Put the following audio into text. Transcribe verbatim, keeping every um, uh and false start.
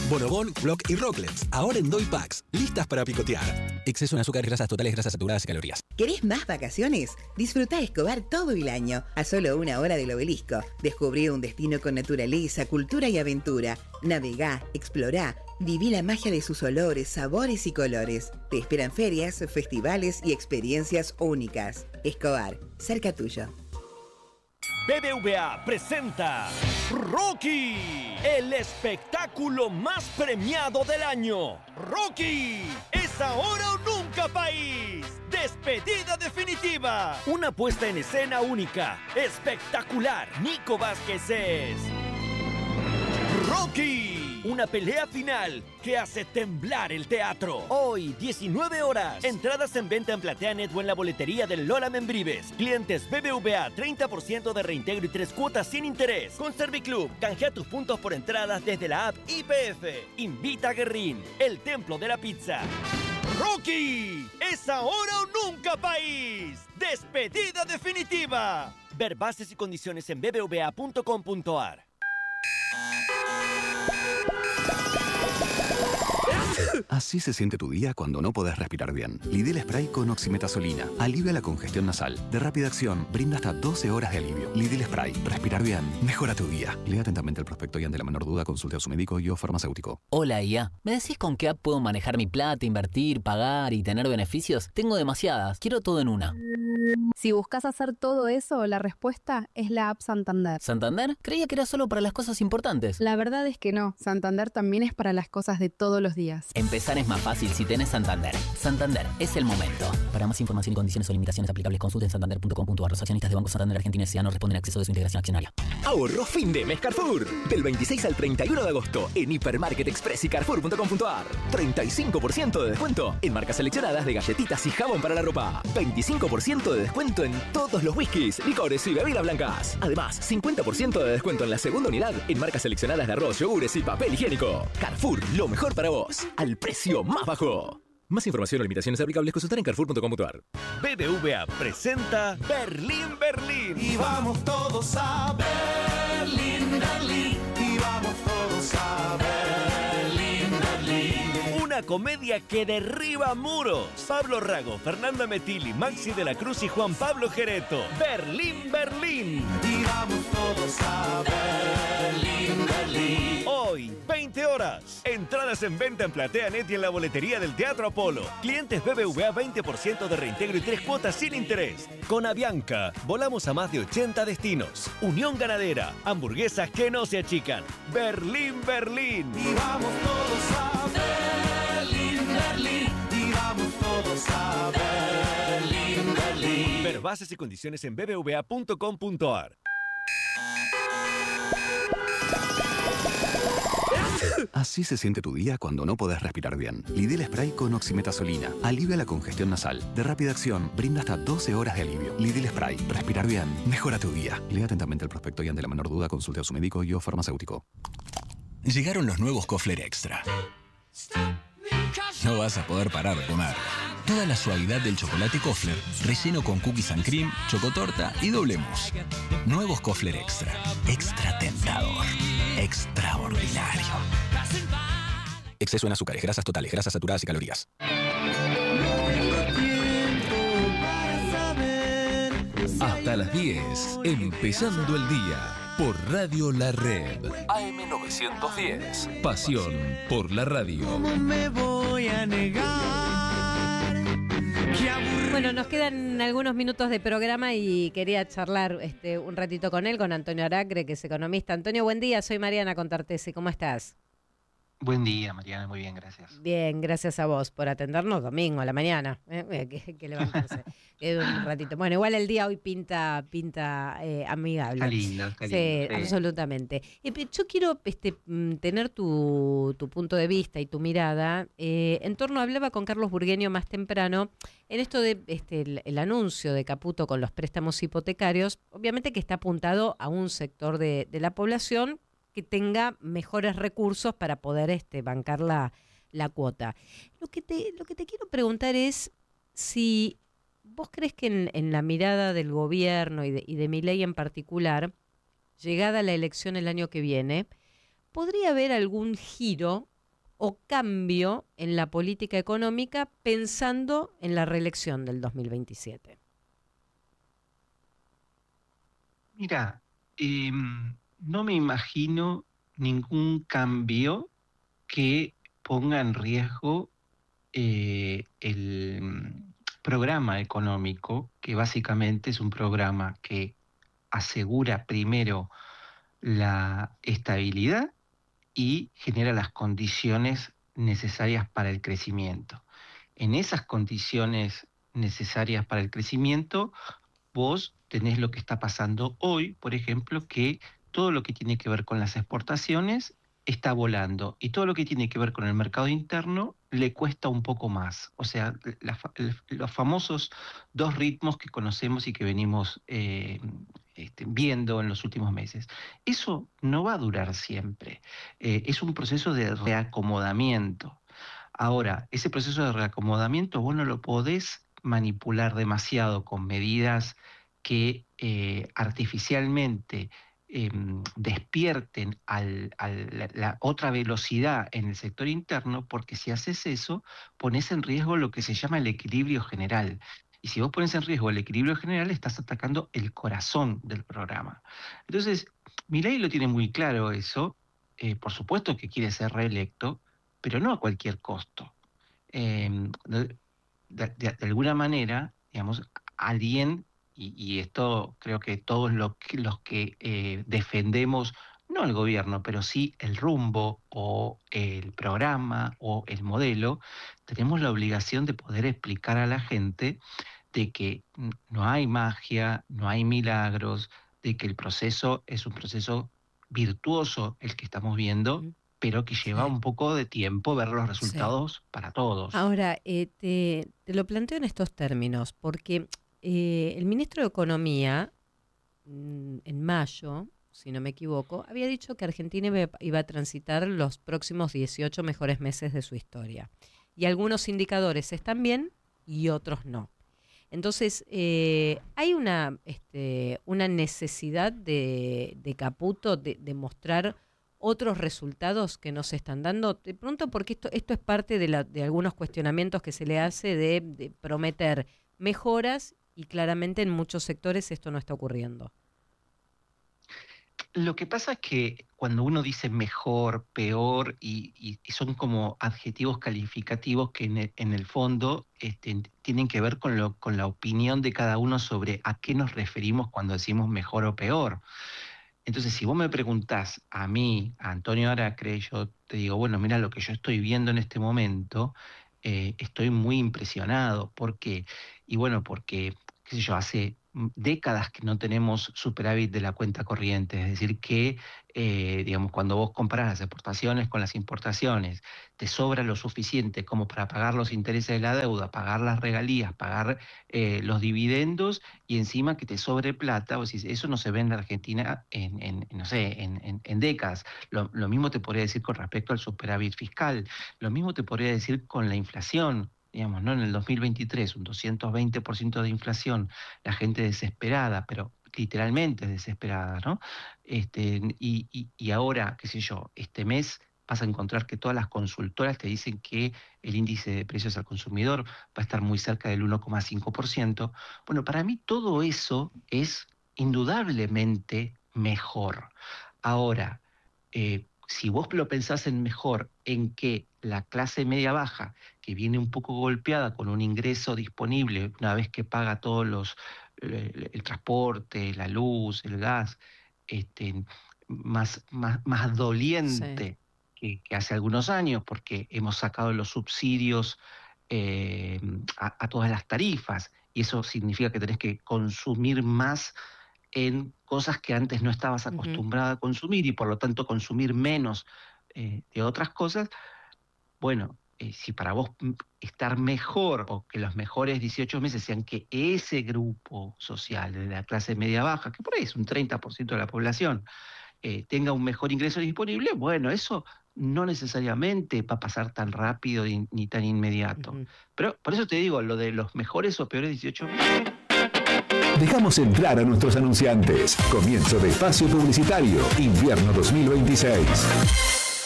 Bonobón, Block y Rocklets, ahora en Doy Packs, listas para picotear. Exceso en azúcares, grasas totales, grasas saturadas y calorías. ¿Querés más vacaciones? Disfruta Escobar todo el año, a solo una hora del obelisco. Descubrí un destino con naturaleza, cultura y aventura. Navegá, explorá, viví la magia de sus olores, sabores y colores. Te esperan ferias, festivales y experiencias únicas. Escobar, cerca tuyo. B B V A presenta Rocky, el espectáculo más premiado del año. Rocky, es ahora o nunca, país. Despedida definitiva. Una puesta en escena única, espectacular. Nico Vázquez es Rocky, una pelea final que hace temblar el teatro. Hoy, diecinueve horas. Entradas en venta en PlateaNet o en la boletería del Lola Membrives. Clientes B B V A, treinta por ciento de reintegro y tres cuotas sin interés. Con Serviclub, canjea tus puntos por entradas desde la app I P F. Invita a Guerrín, el templo de la pizza. Rocky, es ahora o nunca, país. Despedida definitiva. Ver bases y condiciones en b b v a punto com punto a r. Así se siente tu día cuando no podés respirar bien. Lidl Spray con oximetazolina. Alivia la congestión nasal. De rápida acción, brinda hasta doce horas de alivio. Lidl Spray. Respirar bien. Mejora tu día. Lea atentamente el prospecto y ante la menor duda consulte a su médico y o farmacéutico. Hola, I A. ¿Me decís con qué app puedo manejar mi plata, invertir, pagar y tener beneficios? Tengo demasiadas. Quiero todo en una. Si buscas hacer todo eso, la respuesta es la app Santander. ¿Santander? Creía que era solo para las cosas importantes. La verdad es que no. Santander también es para las cosas de todos los días. Empezar es más fácil si tenés Santander. Santander, es el momento. Para más información y condiciones o limitaciones aplicables, consulten santander punto com punto a r. Los accionistas de Banco Santander Argentina S A no responden a acceso de su integración accionaria. Ahorro fin de mes Carrefour. Del veintiséis al treinta y uno de agosto en Hipermarket Express y Carrefour punto com punto a r. treinta y cinco por ciento de descuento en marcas seleccionadas de galletitas y jabón para la ropa. veinticinco por ciento de descuento en todos los whiskies, licores y bebidas blancas. Además, cincuenta por ciento de descuento en la segunda unidad en marcas seleccionadas de arroz, yogures y papel higiénico. Carrefour, lo mejor para vos. Al precio más bajo. Más información o limitaciones aplicables consultar en carrefour punto com punto a r. B B V A presenta Berlín, Berlín. Y vamos todos a Berlín, Berlín. Y vamos todos a Berlín, Berlín. Una comedia que derriba muros. Pablo Rago, Fernanda Metilli, Maxi de la Cruz y Juan Pablo Gereto. Berlín, Berlín. Y vamos todos a Berlín, Berlín. Hoy, veinte horas. Entradas en venta en PlateaNet y en la boletería del Teatro Apolo. Clientes B B V A, veinte por ciento de reintegro y tres cuotas sin interés. Con Avianca, volamos a más de ochenta destinos. Unión Ganadera, hamburguesas que no se achican. Berlín, Berlín. Y vamos todos a Berlín, Berlín. Y vamos todos a Berlín, Berlín. Ver bases y condiciones en b b v a punto com punto a r. Así se siente tu día cuando no podés respirar bien. Lidl Spray con oximetazolina. Alivia la congestión nasal. De rápida acción, brinda hasta doce horas de alivio. Lidl Spray. Respirar bien. Mejora tu día. Lea atentamente el prospecto y ante la menor duda consulte a su médico y o farmacéutico. Llegaron los nuevos Kofler Extra. No vas a poder parar de comer. Toda la suavidad del chocolate Kofler, relleno con cookies and cream, chocotorta y doble mousse. Nuevos Kofler Extra. Extra tentador. Extraordinario. Exceso en azúcares, grasas totales, grasas saturadas y calorías. Hasta las diez, empezando el día. Por Radio La Red. A M novecientos diez. Pasión por la radio. ¿Cómo me voy a negar? Bueno, nos quedan algunos minutos de programa y quería charlar este, un ratito con él, con Antonio Aracre, que es economista. Antonio, buen día, soy Mariana Contartesi, ¿cómo estás? Buen día, Mariana, muy bien, gracias. Bien, gracias a vos por atendernos domingo a la mañana, ¿eh? que, que levantarse eh, un ratito. Bueno, igual el día hoy pinta pinta eh, amigable. Está lindo, está lindo. Sí, Sí. absolutamente. Eh, yo quiero este, tener tu, tu punto de vista y tu mirada eh, en torno, hablaba con Carlos Burgueño más temprano, en esto de este el, el anuncio de Caputo con los préstamos hipotecarios, obviamente que está apuntado a un sector de, de la población que tenga mejores recursos para poder este, bancar la, la cuota. Lo que, te, lo que te quiero preguntar es si vos crees que en, en la mirada del gobierno y de, y de Milei en particular, llegada la elección el año que viene, ¿podría haber algún giro o cambio en la política económica pensando en la reelección del dos mil veintisiete? Mira, eh, no me imagino ningún cambio que ponga en riesgo eh, el programa económico, que básicamente es un programa que asegura primero la estabilidad y genera las condiciones necesarias para el crecimiento. En esas condiciones necesarias para el crecimiento, vos tenés lo que está pasando hoy, por ejemplo, que todo lo que tiene que ver con las exportaciones está volando y todo lo que tiene que ver con el mercado interno le cuesta un poco más. O sea, la, los famosos dos ritmos que conocemos y que venimos eh, este, viendo en los últimos meses. Eso no va a durar siempre. Eh, es un proceso de reacomodamiento. Ahora, ese proceso de reacomodamiento vos no lo podés manipular demasiado con medidas que eh, artificialmente eh, despierten al, al, la, la otra velocidad en el sector interno, porque si haces eso, pones en riesgo lo que se llama el equilibrio general. Y si vos pones en riesgo el equilibrio general, estás atacando el corazón del programa. Entonces, Milei lo tiene muy claro eso. Eh, por supuesto que quiere ser reelecto, pero no a cualquier costo. Eh, de, de, de alguna manera, digamos, alguien... Y, y esto creo que todos los que, los que eh, defendemos, no el gobierno, pero sí el rumbo o el programa o el modelo, tenemos la obligación de poder explicar a la gente de que no hay magia, no hay milagros, de que el proceso es un proceso virtuoso el que estamos viendo, pero que lleva un poco de tiempo ver los resultados sí. para todos. Ahora, eh, te, te lo planteo en estos términos, porque... Eh, el ministro de Economía, en mayo, si no me equivoco, había dicho que Argentina iba, iba a transitar los próximos dieciocho mejores meses de su historia. Y algunos indicadores están bien y otros no. Entonces, eh, hay una, este, una necesidad de, de Caputo de, de mostrar otros resultados que no se están dando. Te pregunto porque esto, esto es parte de, la, de algunos cuestionamientos que se le hace de, de prometer mejoras. Y claramente en muchos sectores esto no está ocurriendo. Lo que pasa es que cuando uno dice mejor, peor, y, y, y son como adjetivos calificativos que en el, en el fondo este, tienen que ver con, lo, con la opinión de cada uno sobre a qué nos referimos cuando decimos mejor o peor. Entonces, si vos me preguntás a mí, a Antonio Aracre, yo te digo, bueno, mira, lo que yo estoy viendo en este momento, eh, estoy muy impresionado. ¿Por qué? Y bueno, porque, qué sé yo, hace décadas que no tenemos superávit de la cuenta corriente, es decir, que, eh, digamos, cuando vos comparás las exportaciones con las importaciones, te sobra lo suficiente como para pagar los intereses de la deuda, pagar las regalías, pagar eh, los dividendos y encima que te sobre plata, o sea, eso no se ve en la Argentina en, en no sé, en, en, en décadas. Lo, lo mismo te podría decir con respecto al superávit fiscal, lo mismo te podría decir con la inflación. Digamos, ¿no? En el dos mil veintitrés, un doscientos veinte por ciento de inflación, la gente desesperada, pero literalmente desesperada, ¿no? Este, y, y, y ahora, qué sé yo, este mes vas a encontrar que todas las consultoras te dicen que el índice de precios al consumidor va a estar muy cerca del uno coma cinco por ciento. Bueno, para mí todo eso es indudablemente mejor. Ahora, eh, si vos lo pensás en mejor, en que la clase media-baja, que viene un poco golpeada con un ingreso disponible una vez que paga todos los, el, el transporte, la luz, el gas, este, más, más, más doliente sí. que, que hace algunos años, porque hemos sacado los subsidios eh, a, a todas las tarifas, y eso significa que tenés que consumir más en cosas que antes no estabas acostumbrada uh-huh. a consumir y por lo tanto consumir menos eh, de otras cosas. Bueno, eh, si para vos estar mejor o que los mejores dieciocho meses sean que ese grupo social de la clase media-baja, que por ahí es un treinta por ciento de la población, eh, tenga un mejor ingreso disponible, bueno, eso no necesariamente va a pasar tan rápido y, ni tan inmediato. Uh-huh. Pero por eso te digo, lo de los mejores o peores dieciocho meses... Dejamos entrar a nuestros anunciantes. Comienzo de espacio publicitario, invierno dos mil veintiséis.